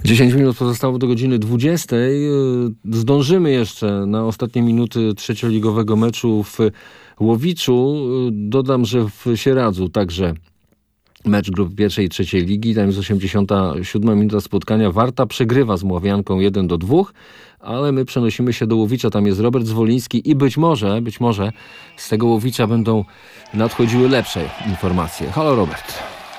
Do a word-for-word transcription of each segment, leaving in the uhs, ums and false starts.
dziesięć minut pozostało do godziny dwudziestej. Zdążymy jeszcze na ostatnie minuty trzecioligowego meczu w Łowiczu. Dodam, że w Sieradzu także mecz grupy pierwszej i trzeciej ligi. Tam jest osiemdziesiąta siódma minuta spotkania. Warta przegrywa z Mławianką jeden do dwóch, ale my przenosimy się do Łowicza. Tam jest Robert Zwoliński i być może, być może z tego Łowicza będą nadchodziły lepsze informacje. Halo Robert.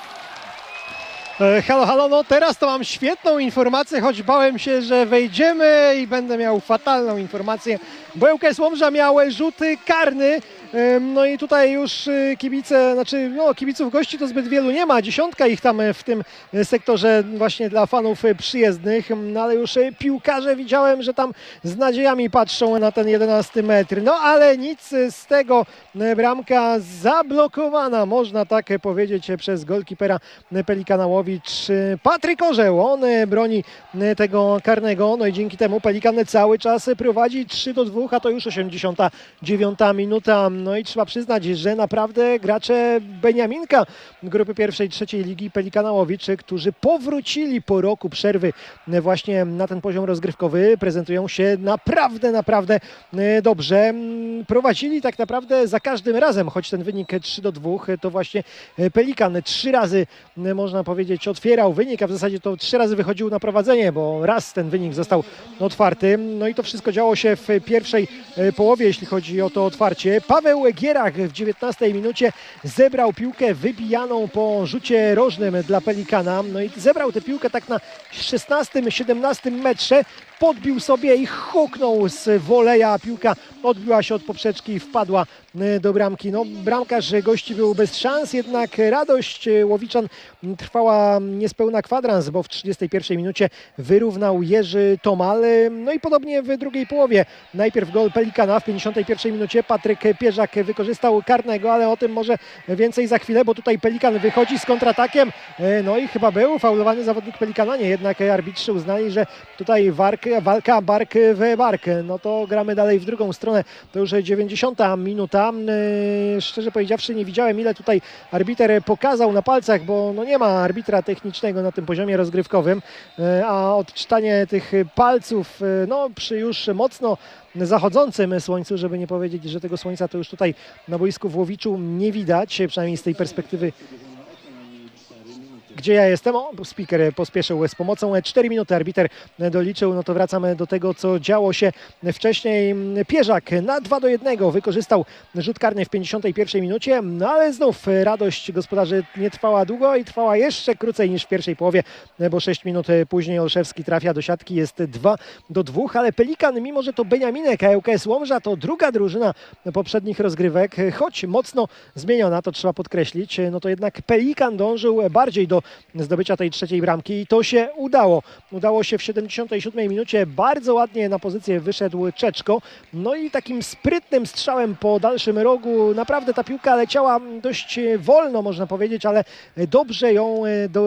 Halo, halo, no teraz to mam świetną informację, choć bałem się, że wejdziemy i będę miał fatalną informację, bo ŁKS Łomża miał rzut karny. No i tutaj już kibice, znaczy no, kibiców gości to zbyt wielu nie ma, dziesiątka ich tam w tym sektorze właśnie dla fanów przyjezdnych, no ale już piłkarze widziałem, że tam z nadziejami patrzą na ten jedenasty metr, no ale nic z tego, bramka zablokowana, można tak powiedzieć, przez golkipera Pelikana Łowicz. Patryk Orzeł, on broni tego karnego, no i dzięki temu Pelikan cały czas prowadzi trzy do dwóch, a to już osiemdziesiąta dziewiąta minuta. No i trzeba przyznać, że naprawdę gracze Beniaminka grupy pierwszej, trzeciej ligi Pelikana Łowicz, którzy powrócili po roku przerwy właśnie na ten poziom rozgrywkowy, prezentują się naprawdę, naprawdę dobrze. Prowadzili tak naprawdę za każdym razem, choć ten wynik trzy do dwóch, to właśnie Pelikan trzy razy, można powiedzieć, otwierał wynik, a w zasadzie to trzy razy wychodził na prowadzenie, bo raz ten wynik został otwarty. No i to wszystko działo się w pierwszej połowie, jeśli chodzi o to otwarcie. Paweł Gierach w dziewiętnastej minucie zebrał piłkę wybijaną po rzucie rożnym dla Pelikana. No i zebrał tę piłkę tak na szesnastym siedemnastym metrze. Podbił sobie i huknął z woleja. Piłka odbiła się od poprzeczki i wpadła do bramki. No, bramkarz gości był bez szans, jednak radość Łowiczan trwała niespełna kwadrans, bo w trzydziestej pierwszej minucie wyrównał Jerzy Tomal. No i podobnie w drugiej połowie. Najpierw gol Pelikana w pięćdziesiątej pierwszej minucie. Patryk Pierzak wykorzystał karnego, ale o tym może więcej za chwilę, bo tutaj Pelikan wychodzi z kontratakiem. No i chyba był faulowany zawodnik Pelikana, nie, jednak arbitrzy uznali, że tutaj wark, walka bark w bark. No to gramy dalej w drugą stronę. To już dziewięćdziesiąta minuta. Szczerze powiedziawszy, nie widziałem, ile tutaj arbiter pokazał na palcach, bo no nie ma arbitra technicznego na tym poziomie rozgrywkowym, a odczytanie tych palców no przy już mocno zachodzącym słońcu, żeby nie powiedzieć, że tego słońca to już tutaj na boisku w Łowiczu nie widać, przynajmniej z tej perspektywy, gdzie ja jestem. O, speaker pospieszył z pomocą. cztery minuty arbiter doliczył. No to wracamy do tego, co działo się wcześniej. Pierzak na dwa do jednego wykorzystał rzut karny w pięćdziesiątej pierwszej minucie, no ale znów radość gospodarzy nie trwała długo i trwała jeszcze krócej niż w pierwszej połowie, bo sześć minut później Olszewski trafia do siatki, jest dwa do dwóch, ale Pelikan, mimo że to Beniaminek, a ŁKS Łomża to druga drużyna poprzednich rozgrywek, choć mocno zmieniona, to trzeba podkreślić, no to jednak Pelikan dążył bardziej do zdobycia tej trzeciej bramki i to się udało. Udało się w siedemdziesiątej siódmej minucie. Bardzo ładnie na pozycję wyszedł Czeczko. No i takim sprytnym strzałem po dalszym rogu. Naprawdę ta piłka leciała dość wolno, można powiedzieć, ale dobrze ją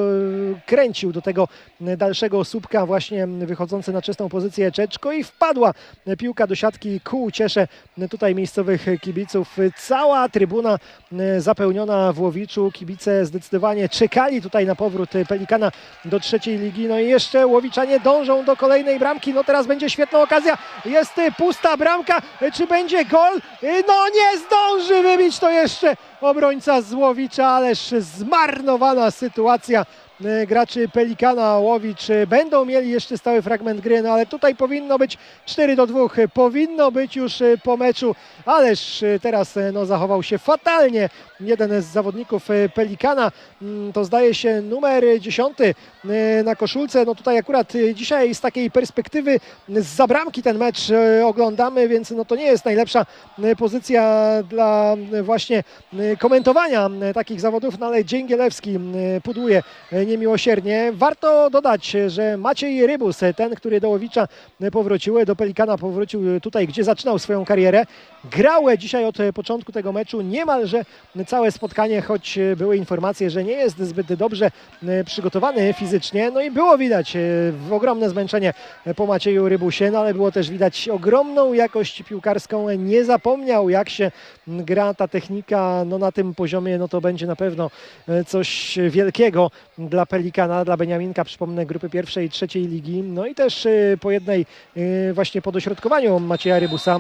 dokręcił do tego dalszego słupka, właśnie wychodzący na czystą pozycję Czeczko i wpadła piłka do siatki ku uciesze tutaj miejscowych kibiców. Cała trybuna zapełniona w Łowiczu. Kibice zdecydowanie czekali tutaj na powrót Pelikana do trzeciej ligi. No i jeszcze Łowiczanie dążą do kolejnej bramki. No teraz będzie świetna okazja. Jest pusta bramka. Czy będzie gol? No nie zdąży wybić to jeszcze obrońca z Łowicza, ależ zmarnowana sytuacja graczy Pelikana. Łowicz będą mieli jeszcze stały fragment gry, no ale tutaj powinno być cztery do dwóch, powinno być już po meczu, ależ teraz no, zachował się fatalnie jeden z zawodników Pelikana, to zdaje się numer dziesiąty na koszulce. No tutaj akurat dzisiaj z takiej perspektywy zza bramki ten mecz oglądamy, więc no to nie jest najlepsza pozycja dla właśnie komentowania takich zawodów, no ale Dzięgielewski pudłuje niemiłosiernie. Warto dodać, że Maciej Rybus, ten, który do Łowicza powrócił, do Pelikana powrócił tutaj, gdzie zaczynał swoją karierę, grał dzisiaj od początku tego meczu niemalże całe spotkanie, choć były informacje, że nie jest zbyt dobrze przygotowany fizycznie. No i było widać ogromne zmęczenie po Macieju Rybusie, no ale było też widać ogromną jakość piłkarską. Nie zapomniał, jak się gra ta technika, no na tym poziomie, no to będzie na pewno coś wielkiego dla dla Pelikana, dla Beniaminka, przypomnę, grupy pierwszej i trzeciej ligi. No i też po jednej właśnie po dośrodkowaniu Macieja Rybusa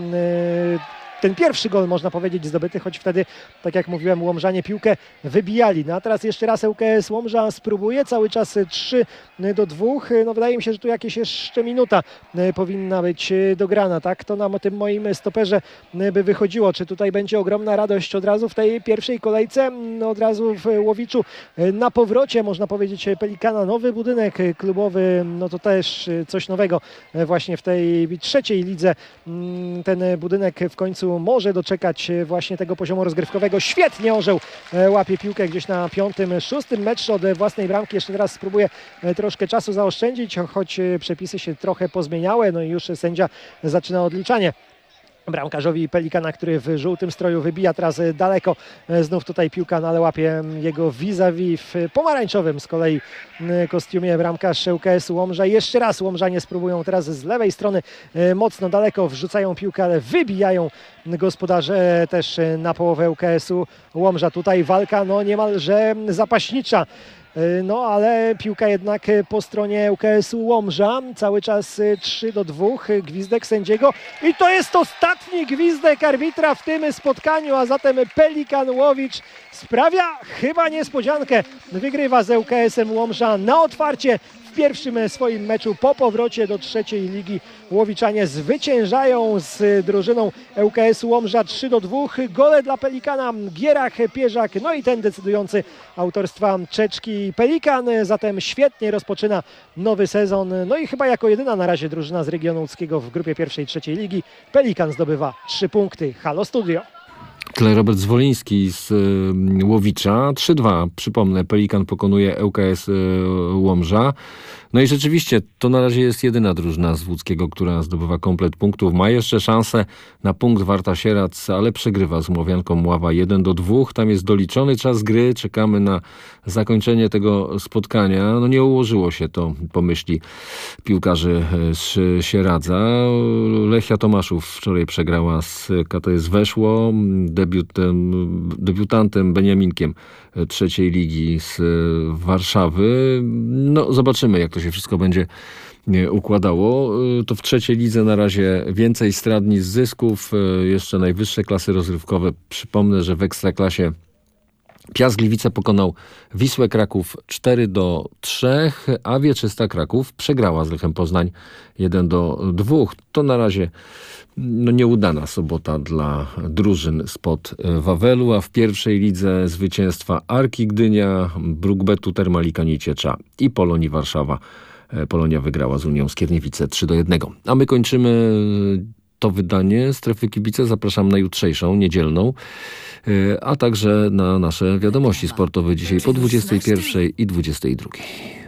ten pierwszy gol, można powiedzieć, zdobyty, choć wtedy, tak jak mówiłem, Łomżanie piłkę wybijali. No a teraz jeszcze raz ŁKS Łomża spróbuje, cały czas trzy do dwóch. No wydaje mi się, że tu jakieś jeszcze minuta powinna być dograna, tak? To nam o tym moim stoperze by wychodziło. Czy tutaj będzie ogromna radość od razu w tej pierwszej kolejce? No od razu w Łowiczu na powrocie, można powiedzieć, Pelikana. Nowy budynek klubowy, no to też coś nowego właśnie w tej trzeciej lidze. Ten budynek w końcu może doczekać właśnie tego poziomu rozgrywkowego. Świetnie Orzeł łapie piłkę gdzieś na piątym, szóstym metrze od własnej bramki. Jeszcze teraz spróbuje troszkę czasu zaoszczędzić, choć przepisy się trochę pozmieniały. No i już sędzia zaczyna odliczanie bramkarzowi Pelikana, który w żółtym stroju wybija teraz daleko. Znów tutaj piłka, no ale łapie jego vis-a-vis w pomarańczowym z kolei kostiumie bramkarz ŁKS-u Łomża. Jeszcze raz Łomżanie spróbują teraz z lewej strony mocno daleko, wrzucają piłkę, ale wybijają gospodarze też na połowę ŁKS-u Łomża. Tutaj walka no niemalże zapaśnicza. No ale piłka jednak po stronie ŁKS-u Łomża. Cały czas trzy do dwóch. Gwizdek sędziego. I to jest ostatni gwizdek arbitra w tym spotkaniu, a zatem Pelikan Łowicz sprawia chyba niespodziankę. Wygrywa z ŁKS-em Łomża na otwarcie. W pierwszym swoim meczu po powrocie do trzeciej ligi Łowiczanie zwyciężają z drużyną ŁKS-u Łomża trzy do dwóch. Gole dla Pelikana Gierach, Pierzak, no i ten decydujący autorstwa Czeczki. Pelikan zatem świetnie rozpoczyna nowy sezon. No i chyba jako jedyna na razie drużyna z regionu łódzkiego w grupie pierwszej trzeciej ligi Pelikan zdobywa trzy punkty. Halo Studio. Tle Robert Zwoliński z y, Łowicza. trzy dwa. Przypomnę, Pelikan pokonuje ŁKS y, Łomża. No i rzeczywiście to na razie jest jedyna drużyna z łódzkiego, która zdobywa komplet punktów. Ma jeszcze szansę na punkt Warta Sierac, ale przegrywa z Młowianką Ława jeden do dwóch. Tam jest doliczony czas gry. Czekamy na zakończenie tego spotkania. No nie ułożyło się to, pomyśli piłkarzy z Sieradza. Lechia Tomaszów wczoraj przegrała z K T S Weszło. Debiutem, debiutantem Beniaminkiem trzeciej ligi z Warszawy. No zobaczymy, jak to się wszystko będzie układało. To w trzeciej lidze na razie więcej strat niż zysków. Jeszcze najwyższe klasy rozrywkowe. Przypomnę, że w Ekstraklasie Piast Gliwice pokonał Wisłę Kraków cztery do trzech, a Wieczysta Kraków przegrała z Lechem Poznań jeden do dwóch. To na razie no, nieudana sobota dla drużyn spod Wawelu, a w pierwszej lidze zwycięstwa Arki Gdynia, Brukbetu Termalika Nieciecza i Polonii Warszawa. Polonia wygrała z Unią Skierniewice trzy do jednego. A my kończymy to wydanie Strefy Kibice. Zapraszam na jutrzejszą, niedzielną, a także na nasze wiadomości sportowe dzisiaj po dwudziestej pierwszej i dwudziestej drugiej.